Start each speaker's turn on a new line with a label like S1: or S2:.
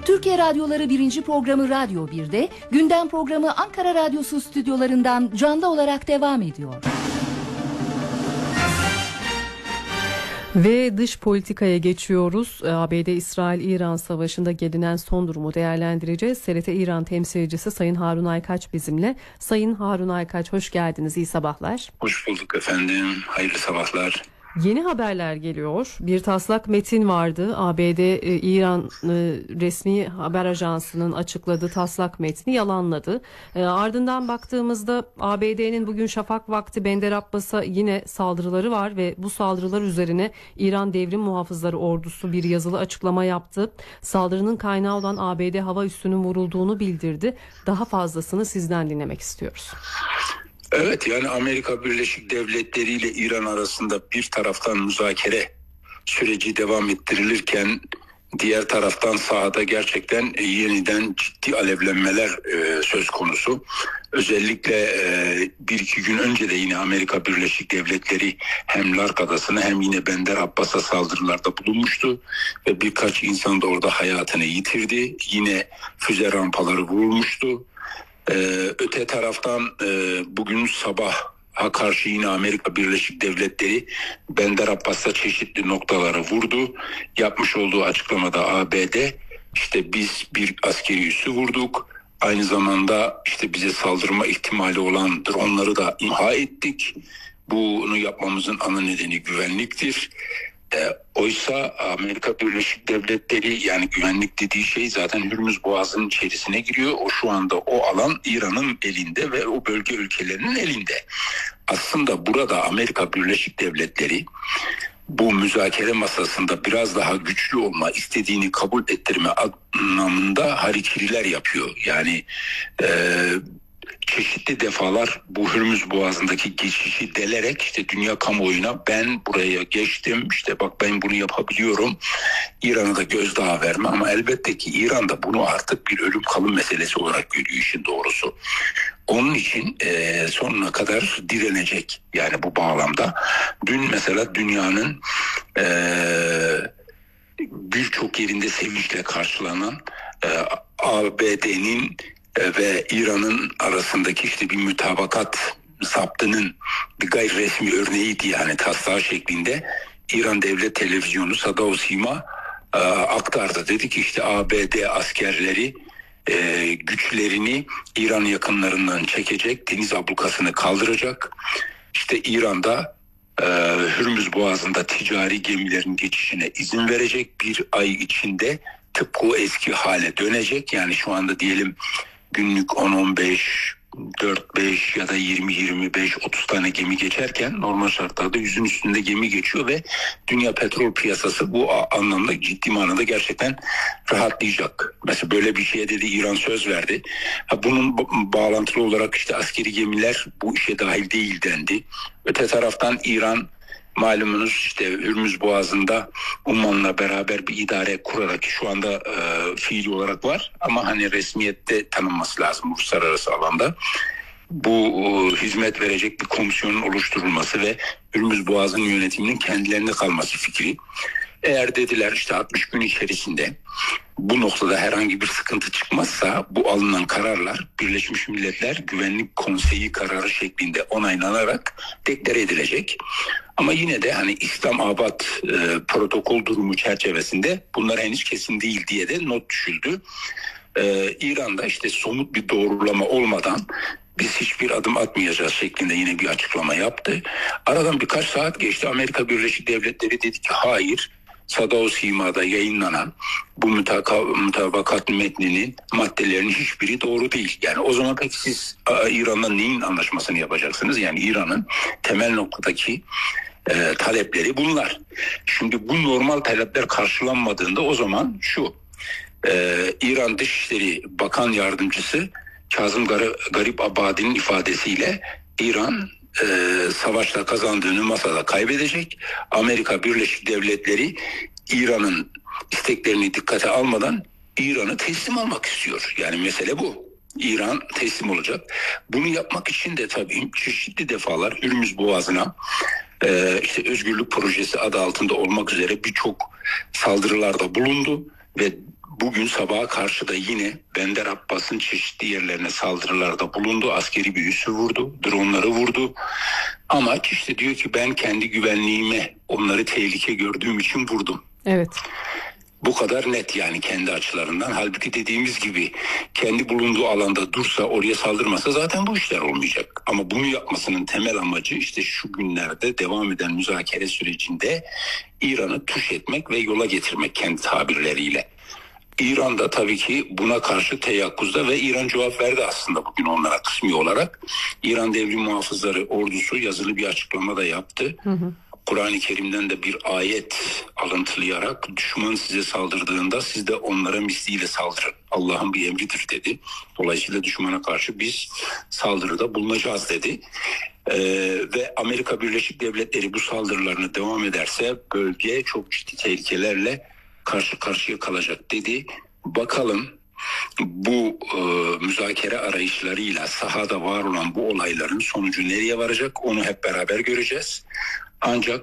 S1: Türkiye Radyoları 1. programı Radyo 1'de, gündem programı Ankara Radyosu stüdyolarından canlı olarak devam ediyor.
S2: Ve dış politikaya geçiyoruz. ABD-İsrail-İran savaşında gelinen son durumu değerlendireceğiz. TRT İran temsilcisi Sayın Harun Aykaç bizimle. Sayın Harun Aykaç, hoş geldiniz. İyi sabahlar.
S3: Hoş bulduk efendim. Hayırlı sabahlar.
S2: Yeni haberler geliyor. Bir taslak metin vardı. ABD-İran resmi haber ajansının açıkladığı taslak metni yalanladı. Ardından baktığımızda ABD'nin bugün şafak vakti Bender Abbas'a yine saldırıları var ve bu saldırılar üzerine İran Devrim Muhafızları Ordusu bir yazılı açıklama yaptı. Saldırının kaynağı olan ABD hava üssünün vurulduğunu bildirdi. Daha fazlasını sizden dinlemek istiyoruz.
S3: Evet, yani Amerika Birleşik Devletleri ile İran arasında bir taraftan müzakere süreci devam ettirilirken diğer taraftan sahada gerçekten yeniden ciddi alevlenmeler söz konusu. Özellikle bir iki gün önce de yine Amerika Birleşik Devletleri hem Lark Adası'na hem yine Bender Abbas'a saldırılarda bulunmuştu ve birkaç insan da orada hayatını yitirdi. Yine füze rampaları vurulmuştu. Öte taraftan bugün sabaha karşı yine Amerika Birleşik Devletleri Bender Abbas'ta çeşitli noktalara vurdu. Yapmış olduğu açıklamada ABD işte biz bir askeri üssü vurduk. Aynı zamanda işte bize saldırma ihtimali olan dronları da imha ettik. Bunu yapmamızın ana nedeni güvenliktir. Oysa Amerika Birleşik Devletleri, yani güvenlik dediği şey zaten Hürmüz Boğazı'nın içerisine giriyor. O şu anda o alan İran'ın elinde ve o bölge ülkelerinin elinde. Aslında burada Amerika Birleşik Devletleri bu müzakere masasında biraz daha güçlü olma, istediğini kabul ettirme anlamında harikiriler yapıyor. Yani çeşitli defalar bu Hürmüz Boğazı'ndaki geçişi delerek işte dünya kamuoyuna ben buraya geçtim, işte bak ben bunu yapabiliyorum, İran'a da gözdağı verme, ama elbette ki İran da bunu artık bir ölüm kalım meselesi olarak görüyor işin doğrusu. Onun için sonuna kadar direnecek yani bu bağlamda. Dün mesela dünyanın birçok yerinde sevinçle karşılanan ABD'nin ve İran'ın arasındaki işte bir mütabakat zaptının bir gayri resmi örneğiydi, yani taslağı şeklinde İran Devlet Televizyonu Sada Sima aktardı. Dedi ki işte ABD askerleri güçlerini İran yakınlarından çekecek, deniz ablukasını kaldıracak. İşte İran'da Hürmüz Boğazı'nda ticari gemilerin geçişine izin verecek, bir ay içinde tıpkı o eski hale dönecek. Yani şu anda diyelim günlük 10-15, 4-5 ya da 20-25-30 tane gemi geçerken normal şartlarda 100'ün üstünde gemi geçiyor ve dünya petrol piyasası bu anlamda ciddi manada gerçekten rahatlayacak. Mesela böyle bir şeye dedi İran söz verdi. Bunun bağlantılı olarak işte askeri gemiler bu işe dahil değil dendi. Öte taraftan İran malumunuz işte Hürmüz Boğazı'nda Umman'la beraber bir idare kurarak şu anda fiili olarak var ama hani resmiyette tanınması lazım uluslararası alanda. Bu hizmet verecek bir komisyonun oluşturulması ve Hürmüz Boğazı'nın yönetiminin kendilerine kalması fikri. Eğer dediler işte 60 gün içerisinde bu noktada herhangi bir sıkıntı çıkmazsa bu alınan kararlar Birleşmiş Milletler Güvenlik Konseyi kararı şeklinde onaylanarak deklare edilecek. Ama yine de hani İslamabad protokol durumu çerçevesinde bunlar henüz kesin değil diye de not düşüldü. İran'da işte somut bir doğrulama olmadan biz hiçbir adım atmayacağız şeklinde yine bir açıklama yaptı. Aradan birkaç saat geçti. Amerika Birleşik Devletleri dedi ki hayır, Sada Sima'da yayınlanan bu mutabakat metninin maddelerinin hiçbiri doğru değil. Yani o zaman peki siz İran'la neyin anlaşmasını yapacaksınız? Yani İran'ın temel noktadaki talepleri bunlar. Şimdi bu normal talepler karşılanmadığında o zaman şu İran Dışişleri Bakan Yardımcısı Kazım Garip Abadi'nin ifadesiyle İran savaşta kazandığını masada kaybedecek. Amerika Birleşik Devletleri İran'ın isteklerini dikkate almadan İran'ı teslim almak istiyor. Yani mesele bu. İran teslim olacak. Bunu yapmak için de tabii çeşitli defalar Hürmüz Boğazı'na işte Özgürlük Projesi adı altında olmak üzere birçok saldırılarda bulundu ve bugün sabaha karşı da yine Bender Abbas'ın çeşitli yerlerine saldırılarda bulundu. Askeri bir üssü vurdu, dronları vurdu. Ama işte diyor ki ben kendi güvenliğime onları tehlike gördüğüm için vurdum.
S2: Evet.
S3: Bu kadar net yani kendi açılarından. Halbuki dediğimiz gibi kendi bulunduğu alanda dursa, oraya saldırmasa zaten bu işler olmayacak. Ama bunu yapmasının temel amacı işte şu günlerde devam eden müzakere sürecinde İran'ı tuş etmek ve yola getirmek kendi tabirleriyle. İran da tabii ki buna karşı teyakkuzda ve İran cevap verdi aslında bugün onlara kısmi olarak. İran Devrim Muhafızları Ordusu yazılı bir açıklama da yaptı. Kur'an-ı Kerim'den de bir ayet alıntılayarak düşman size saldırdığında siz de onlara misliyle saldırın. Allah'ın bir emridir dedi. Dolayısıyla düşmana karşı biz saldırıda bulunacağız dedi. Ve Amerika Birleşik Devletleri bu saldırılarına devam ederse bölge çok ciddi tehlikelerle karşı karşıya kalacak dedi. Bakalım bu müzakere arayışlarıyla sahada var olan bu olayların sonucu nereye varacak onu hep beraber göreceğiz. Ancak